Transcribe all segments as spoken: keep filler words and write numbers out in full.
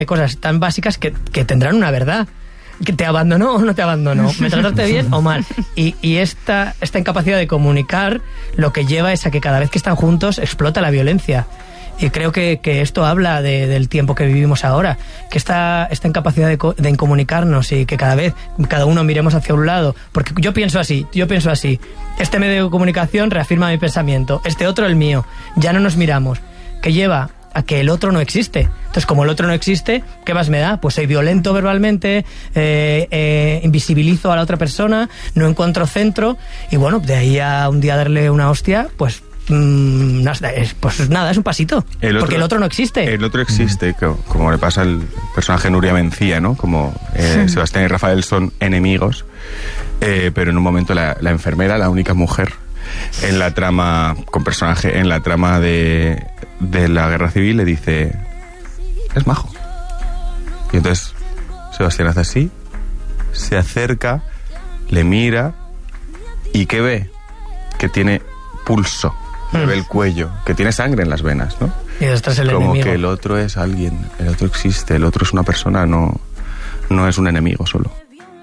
Hay cosas tan básicas que, que tendrán una verdad. Que te abandonó o no te abandonó, me trataste bien o mal. Y, y esta, esta incapacidad de comunicar lo que lleva es a que cada vez que están juntos explota la violencia. Y creo que, que esto habla de, del tiempo que vivimos ahora, que esta, esta incapacidad de, de comunicarnos y que cada vez, cada uno miremos hacia un lado, porque yo pienso así, yo pienso así, este medio de comunicación reafirma mi pensamiento, este otro el mío, ya no nos miramos, que lleva a que el otro no existe. Entonces, como el otro no existe, ¿qué más me da? Pues soy violento verbalmente, eh, eh, invisibilizo a la otra persona, no encuentro centro, y bueno, de ahí a un día darle una hostia, pues mmm, pues nada, es un pasito, el otro, porque el otro no existe. El otro existe, como le pasa al personaje Nuria Mencía, ¿no? Como eh, Sebastián y Rafael son enemigos, eh, pero en un momento la, la enfermera, la única mujer en la trama, con personaje en la trama de, de la guerra civil, le dice: es majo. Y entonces Sebastián hace así, se acerca, le mira, y ¿qué ve? Que tiene pulso, le ve el cuello, que tiene sangre en las venas, ¿no? Y detrás el como enemigo. Que el otro es alguien, el otro existe, el otro es una persona, no, no es un enemigo solo.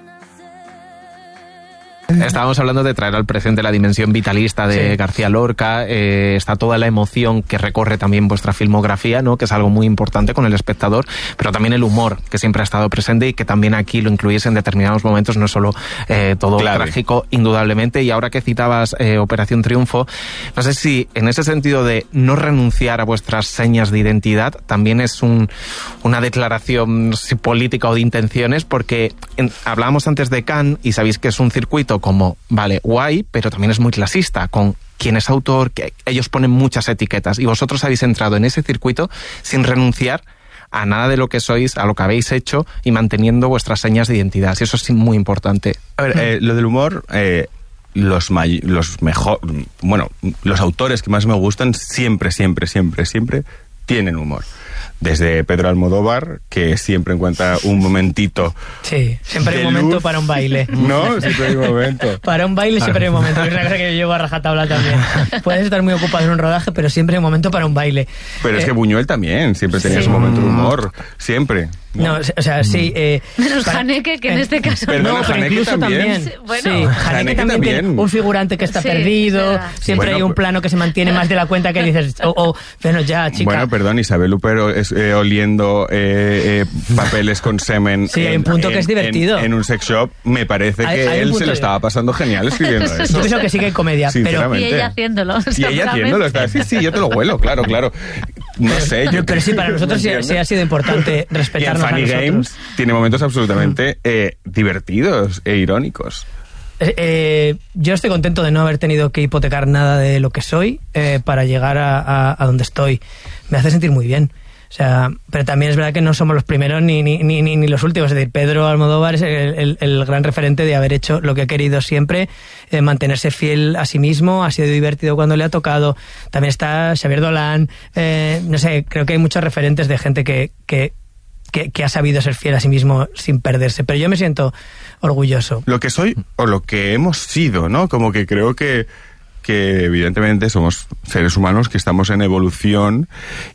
Estábamos hablando de traer al presente la dimensión vitalista de sí. García Lorca, eh, está toda la emoción que recorre también vuestra filmografía, ¿no? Que es algo muy importante con el espectador, pero también el humor, que siempre ha estado presente y que también aquí lo incluís en determinados momentos, no solo eh, todo clave. Trágico, indudablemente. Y ahora que citabas eh, Operación Triunfo, no sé si en ese sentido de no renunciar a vuestras señas de identidad también es un, una declaración, no sé si política o de intenciones, porque en, hablábamos antes de Cannes y sabéis que es un circuito como, vale, guay, pero también es muy clasista, con quién es autor, que ellos ponen muchas etiquetas, y vosotros habéis entrado en ese circuito sin renunciar a nada de lo que sois, a lo que habéis hecho, y manteniendo vuestras señas de identidad, y eso es muy importante. A ver, eh, lo del humor, eh, los, may- los mejor, bueno, los autores que más me gustan siempre, siempre, siempre, siempre tienen humor. Desde Pedro Almodóvar, que siempre encuentra un momentito. Sí, siempre hay un momento luz. Para un baile. No, siempre hay un momento. Para un baile siempre hay un momento. Es una cosa que yo llevo a rajatabla también. Puedes estar muy ocupado en un rodaje, pero siempre hay un momento para un baile. Pero eh, es que Buñuel también siempre tenía sí. su momento de humor. Siempre. No, o sea, sí... Eh, Menos para, Haneke, que en este caso... Perdón, no, pero incluso también. también sí, bueno. Sí, Haneke, Haneke también, también tiene un figurante que está sí, perdido, será. Siempre bueno, hay un plano que se mantiene más de la cuenta que dices, oh, oh, bueno, ya, chica. Bueno, perdón, Isabel Huppert es, eh, oliendo eh, eh, papeles con semen. Sí, en, hay un punto en, que es divertido. En, en un sex shop, me parece hay, que hay él se lo estaba pasando genial escribiendo eso. Yo pienso que sí que hay comedia, pero... Y ella haciéndolo. Y ella haciéndolo, está así, sí, yo te lo huelo, claro, claro. No sé. Yo, pero sí, para nosotros sí, sí ha sido importante respetarnos y en Funny a nosotros. Games tiene momentos absolutamente eh, divertidos e irónicos. Eh, eh, yo estoy contento de no haber tenido que hipotecar nada de lo que soy eh, para llegar a, a, a donde estoy. Me hace sentir muy bien. O sea, pero también es verdad que no somos los primeros ni, ni, ni, ni los últimos. Es decir, Pedro Almodóvar es el, el, el gran referente de haber hecho lo que ha querido siempre, eh, mantenerse fiel a sí mismo, ha sido divertido cuando le ha tocado. También está Xavier Dolan, eh, no sé, creo que hay muchos referentes de gente que, que, que, que ha sabido ser fiel a sí mismo sin perderse. Pero yo me siento orgulloso. Lo que soy o lo que hemos sido, ¿no? Como que creo que que evidentemente somos seres humanos que estamos en evolución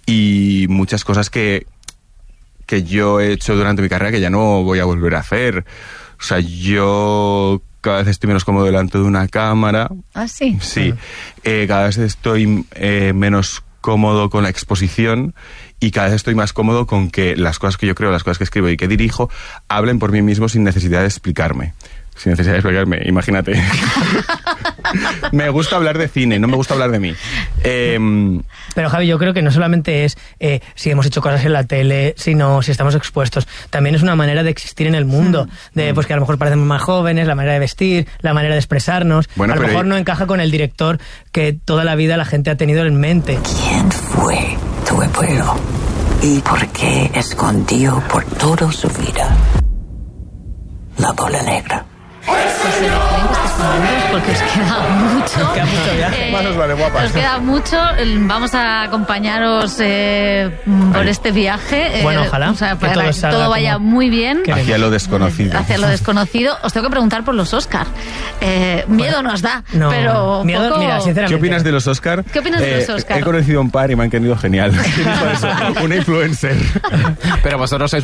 y muchas cosas que, que yo he hecho durante mi carrera que ya no voy a volver a hacer. O sea, yo cada vez estoy menos cómodo delante de una cámara. ¿Ah, sí? Sí. Eh, cada vez estoy eh, menos cómodo con la exposición y cada vez estoy más cómodo con que las cosas que yo creo, las cosas que escribo y que dirijo hablen por mí mismo sin necesidad de explicarme. Sin necesidad de explicarme, imagínate. Me gusta hablar de cine, no me gusta hablar de mí. Eh, Pero Javi, yo creo que no solamente es eh, si hemos hecho cosas en la tele, sino si estamos expuestos. También es una manera de existir en el mundo. De pues que a lo mejor parecemos más jóvenes, la manera de vestir, la manera de expresarnos. Bueno, a lo mejor no encaja con el director que toda la vida la gente ha tenido en mente. ¿Quién fue tu abuelo? ¿Y por qué escondió por toda su vida la bola negra? Pues, ¿creen que este maduros porque os queda mucho. Os queda mucho viaje. Más os vale, guapas. Os queda mucho. Vamos a acompañaros eh, por Ahí. este viaje. eh, Bueno, ojalá, o sea, que para todo que salga todo vaya como muy bien. queremos. Hacia lo desconocido. Hacia lo desconocido. Os tengo que preguntar por los Oscar. Eh, miedo Bueno, nos da, No, pero miedo, poco... mira, sinceramente. ¿Qué opinas de los Oscar? ¿Qué opinas de los Oscar? He conocido a un par y me han querido genial. ¿Qué dijo eso? Una influencer. Pero vosotros sois